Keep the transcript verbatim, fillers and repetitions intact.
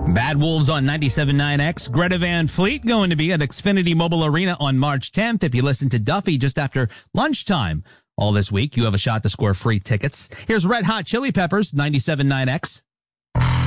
Bad Wolves on ninety-seven point nine X. Greta Van Fleet going to be at Xfinity Mobile Arena on March tenth. If you listen to Duffy just after lunchtime all this week, you have a shot to score free tickets. Here's Red Hot Chili Peppers, ninety-seven point nine X.